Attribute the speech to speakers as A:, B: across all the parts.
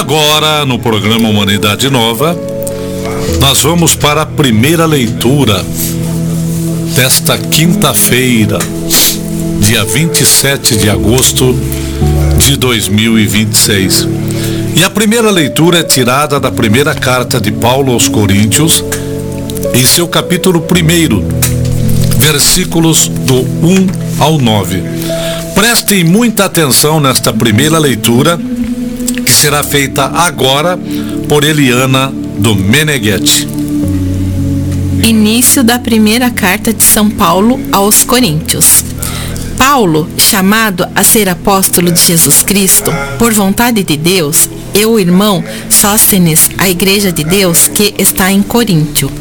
A: agora, no programa Humanidade Nova, nós vamos para a primeira leitura desta quinta-feira, dia 27 de agosto de 2026. E a primeira leitura é tirada da primeira carta de Paulo aos Coríntios, em seu capítulo 1, versículos do 1 ao 9. Prestem muita atenção nesta primeira leitura, que será feita agora por Eliana do Meneghetti.
B: Início da primeira carta de São Paulo aos Coríntios. Paulo, chamado a ser apóstolo de Jesus Cristo, por vontade de Deus, e o irmão Sóstenes, a igreja de Deus que está em Corinto.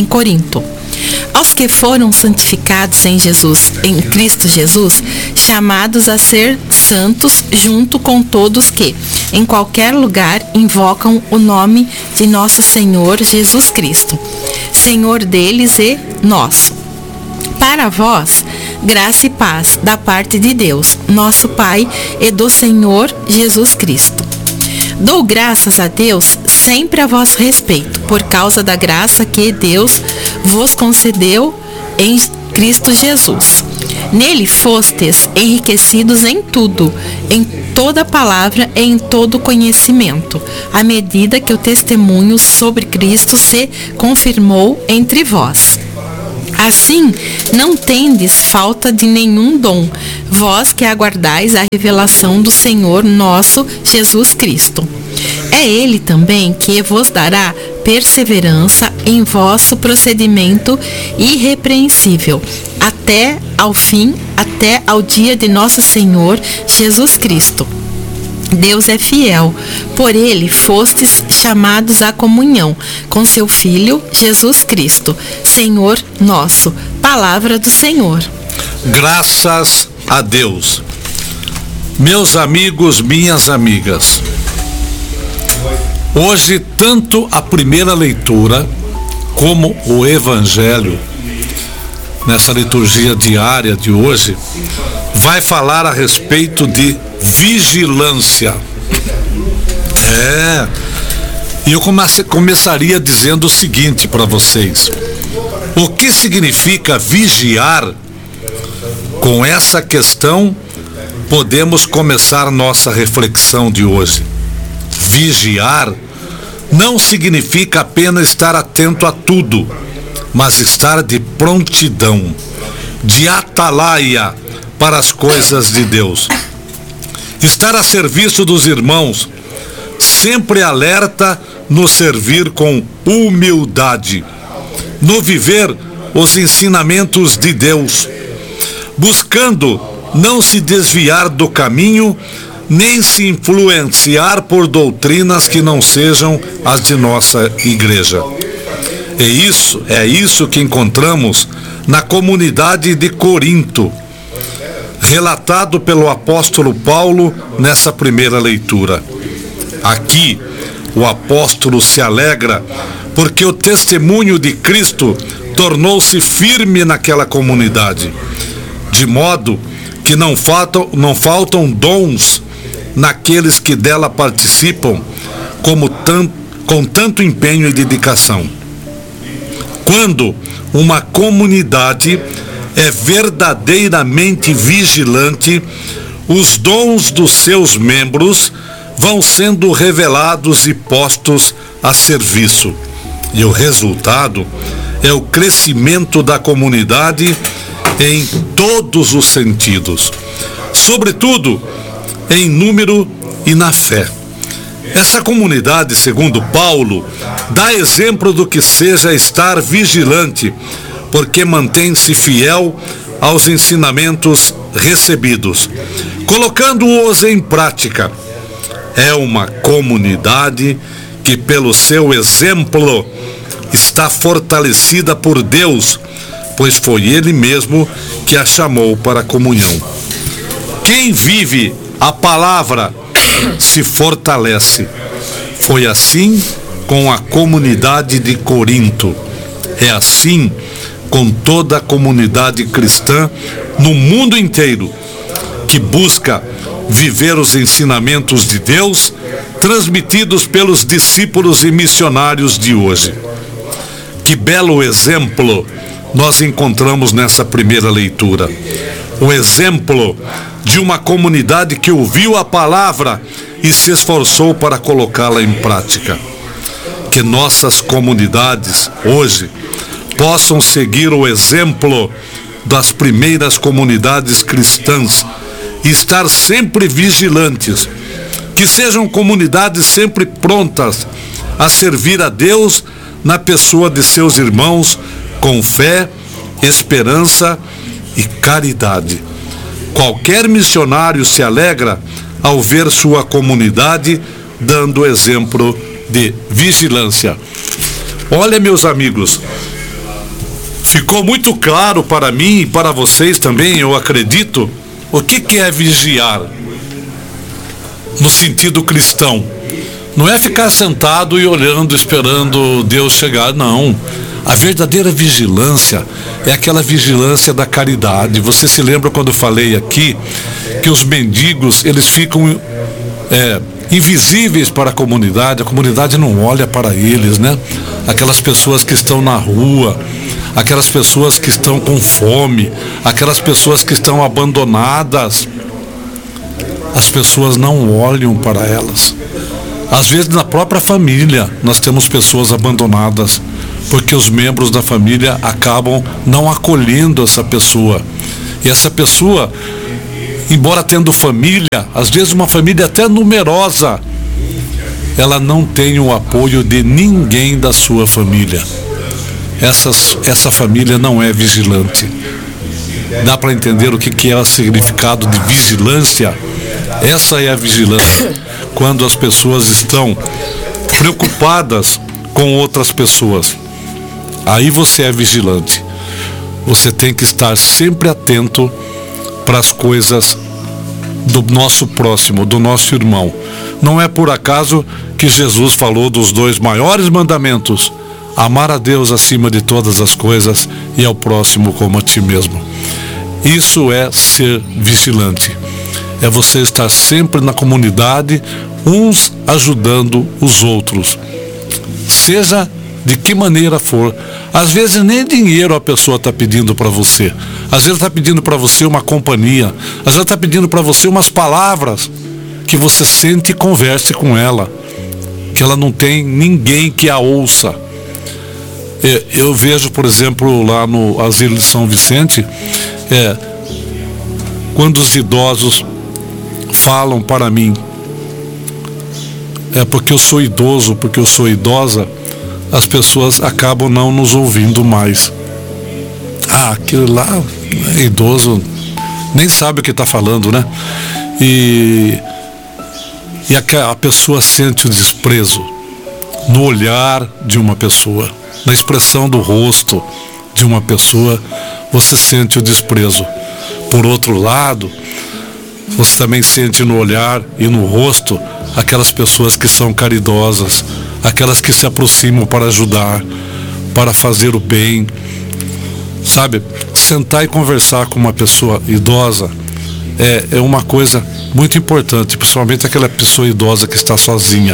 B: Aos que foram santificados em Cristo Jesus, chamados a ser santos junto com todos que, em qualquer lugar, invocam o nome de nosso Senhor Jesus Cristo, Senhor deles e nosso. Para vós, graça e paz da parte de Deus, nosso Pai, e do Senhor Jesus Cristo. Dou graças a Deus sempre a vosso respeito, por causa da graça que Deus vos concedeu em Cristo Jesus. Nele fostes enriquecidos em tudo, em toda palavra e em todo conhecimento, à medida que o testemunho sobre Cristo se confirmou entre vós. Assim, não tendes falta de nenhum dom, vós que aguardais a revelação do Senhor nosso Jesus Cristo. É Ele também que vos dará perseverança em vosso procedimento irrepreensível, até ao fim, até ao dia de nosso Senhor Jesus Cristo. Deus é fiel, por Ele fostes chamados à comunhão com seu Filho, Jesus Cristo, Senhor nosso. Palavra do Senhor.
A: Graças a Deus. Meus amigos, minhas amigas, hoje tanto a primeira leitura como o Evangelho, nessa liturgia diária de hoje, vai falar a respeito de vigilância. E eu começaria dizendo o seguinte para vocês: o que significa vigiar? Com essa questão podemos começar nossa reflexão de hoje. Vigiar não significa apenas estar atento a tudo, mas estar de prontidão, de atalaia para as coisas de Deus. Estar a serviço dos irmãos, sempre alerta no servir com humildade, no viver os ensinamentos de Deus, buscando não se desviar do caminho, nem se influenciar por doutrinas que não sejam as de nossa igreja. É isso que encontramos na comunidade de Corinto, relatado pelo apóstolo Paulo nessa primeira leitura. Aqui, o apóstolo se alegra porque o testemunho de Cristo tornou-se firme naquela comunidade, de modo que não faltam dons naqueles que dela participam, com tanto empenho e dedicação. Quando uma comunidade é verdadeiramente vigilante, os dons dos seus membros vão sendo revelados e postos a serviço. E o resultado é o crescimento da comunidade em todos os sentidos, sobretudo em número e na fé. Essa comunidade, segundo Paulo, dá exemplo do que seja estar vigilante, porque mantém-se fiel aos ensinamentos recebidos, colocando-os em prática. É uma comunidade que, pelo seu exemplo, está fortalecida por Deus, pois foi Ele mesmo que a chamou para a comunhão. Quem vive a palavra se fortalece. Foi assim com a comunidade de Corinto. É assim com toda a comunidade cristã no mundo inteiro, que busca viver os ensinamentos de Deus transmitidos pelos discípulos e missionários de hoje. Que belo exemplo nós encontramos nessa primeira leitura. O exemplo de uma comunidade que ouviu a palavra e se esforçou para colocá-la em prática. Que nossas comunidades hoje possam seguir o exemplo das primeiras comunidades cristãs e estar sempre vigilantes. Que sejam comunidades sempre prontas a servir a Deus na pessoa de seus irmãos com fé, esperança e caridade. Qualquer missionário se alegra ao ver sua comunidade dando exemplo de vigilância. Olha, meus amigos, ficou muito claro para mim e para vocês também, eu acredito, o que é vigiar no sentido cristão. Não é ficar sentado e olhando, esperando Deus chegar, não. A verdadeira vigilância é aquela vigilância da caridade. Você se lembra quando eu falei aqui que os mendigos, eles ficam invisíveis para a comunidade não olha para eles, né? Aquelas pessoas que estão na rua, aquelas pessoas que estão com fome, aquelas pessoas que estão abandonadas, as pessoas não olham para elas. Às vezes na própria família nós temos pessoas abandonadas, porque os membros da família acabam não acolhendo essa pessoa. E essa pessoa, embora tendo família, às vezes uma família até numerosa, ela não tem o apoio de ninguém da sua família. Essa família não é vigilante. Dá para entender o que é o significado de vigilância? Essa é a vigilância. Quando as pessoas estão preocupadas com outras pessoas, aí você é vigilante. Você tem que estar sempre atento para as coisas do nosso próximo, do nosso irmão. Não é por acaso que Jesus falou dos 2 maiores mandamentos: amar a Deus acima de todas as coisas e ao próximo como a ti mesmo. Isso é ser vigilante. É você estar sempre na comunidade, uns ajudando os outros. Seja de que maneira for. Às vezes nem dinheiro a pessoa está pedindo para você. Às vezes está pedindo para você uma companhia. Às vezes está pedindo para você umas palavras que você sente e converse com ela. Que ela não tem ninguém que a ouça. Eu vejo, por exemplo, lá no Asilo de São Vicente, quando os idosos falam para mim, porque eu sou idoso, porque eu sou idosa, as pessoas acabam não nos ouvindo mais. Aquilo lá é idoso, nem sabe o que está falando, né? E a pessoa sente o desprezo no olhar de uma pessoa, na expressão do rosto de uma pessoa, você sente o desprezo. Por outro lado, você também sente no olhar e no rosto aquelas pessoas que são caridosas, aquelas que se aproximam para ajudar, para fazer o bem. Sabe, sentar e conversar com uma pessoa idosa é uma coisa muito importante, principalmente aquela pessoa idosa que está sozinha.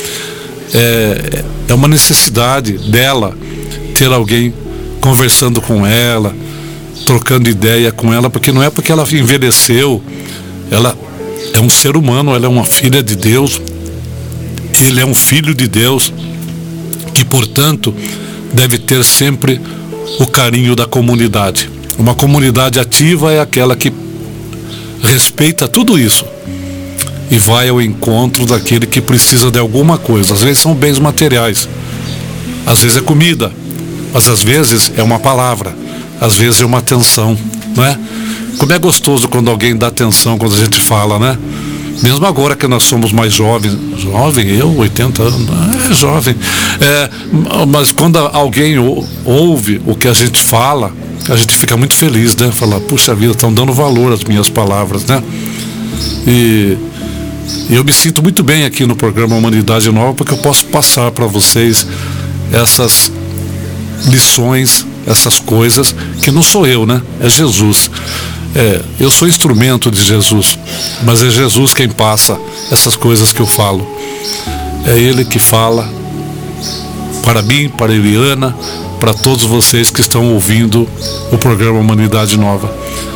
A: É uma necessidade dela ter alguém conversando com ela, trocando ideia com ela, porque não é porque ela envelheceu, ela é um ser humano, ela é uma filha de Deus, ele é um filho de Deus, que portanto deve ter sempre o carinho da comunidade. Uma comunidade ativa é aquela que respeita tudo isso e vai ao encontro daquele que precisa de alguma coisa. Às vezes são bens materiais, às vezes é comida, mas às vezes é uma palavra, às vezes é uma atenção, não é? Como é gostoso quando alguém dá atenção quando a gente fala, né? Mesmo agora que nós somos mais jovens, eu, 80 anos, é jovem, mas quando alguém ouve o que a gente fala, a gente fica muito feliz, né? Fala, puxa vida, estão dando valor às minhas palavras, né? E eu me sinto muito bem aqui no programa Humanidade Nova, porque eu posso passar para vocês essas lições, essas coisas, que não sou eu, né? É Jesus. Eu sou instrumento de Jesus, mas é Jesus quem passa essas coisas que eu falo. É Ele que fala para mim, para a Eliana, para todos vocês que estão ouvindo o programa Humanidade Nova.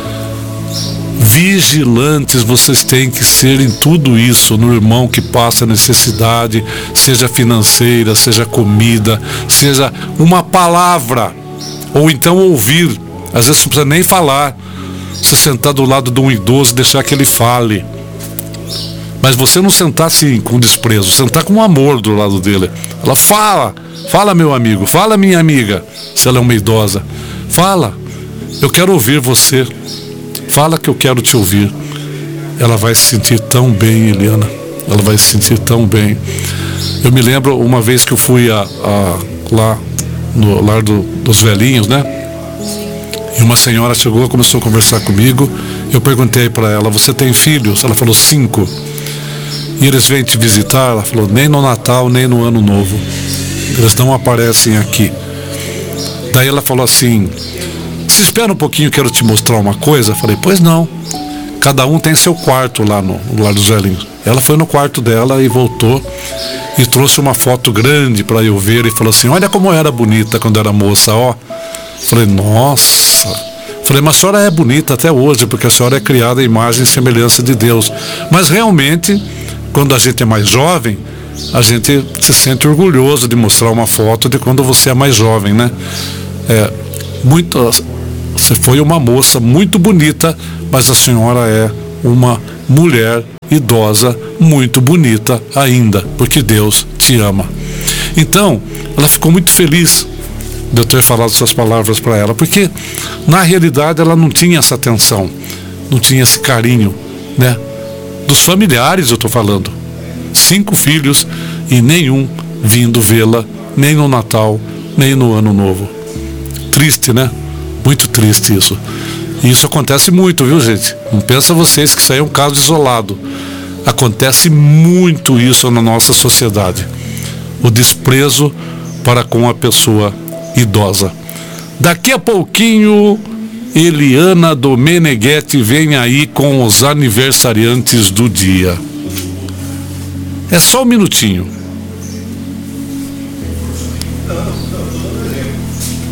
A: Vigilantes vocês têm que ser em tudo isso, no irmão que passa necessidade, seja financeira, seja comida, seja uma palavra, ou então ouvir. Às vezes não precisa nem falar. Você sentar do lado de um idoso e deixar que ele fale. Mas você não sentar assim, com desprezo, sentar com amor do lado dele. Ela fala meu amigo, fala minha amiga, se ela é uma idosa. Fala, eu quero ouvir você. Fala que eu quero te ouvir. Ela vai se sentir tão bem, Eliana. Ela vai se sentir tão bem. Eu me lembro uma vez que eu fui lá no lar dos velhinhos, né? E uma senhora chegou, começou a conversar comigo. Eu perguntei para ela, você tem filhos? Ela falou, 5. E eles vêm te visitar? Ela falou, nem no Natal, nem no Ano Novo. Eles não aparecem aqui. Daí ela falou assim, se espera um pouquinho, quero te mostrar uma coisa. Eu falei, pois não. Cada um tem seu quarto lá no lar dos velhinhos. Ela foi no quarto dela e voltou e trouxe uma foto grande para eu ver e falou assim, olha como eu era bonita quando era moça, ó. Falei, nossa. Falei, mas a senhora é bonita até hoje, porque a senhora é criada à imagem e semelhança de Deus. Mas realmente, quando a gente é mais jovem, a gente se sente orgulhoso de mostrar uma foto de quando você é mais jovem, né? Você foi uma moça muito bonita, mas a senhora é uma mulher idosa muito bonita ainda, porque Deus te ama. Então, ela ficou muito feliz de eu ter falado essas palavras para ela, porque na realidade ela não tinha essa atenção, não tinha esse carinho, né? Dos familiares eu estou falando. 5 filhos e nenhum vindo vê-la, nem no Natal, nem no Ano Novo. Triste, né? Muito triste isso. E isso acontece muito, viu, gente? Não pensa vocês que isso aí é um caso isolado. Acontece muito isso na nossa sociedade. O desprezo para com a pessoa idosa. Daqui a pouquinho, Eliana Domeneghetti vem aí com os aniversariantes do dia. É só um minutinho.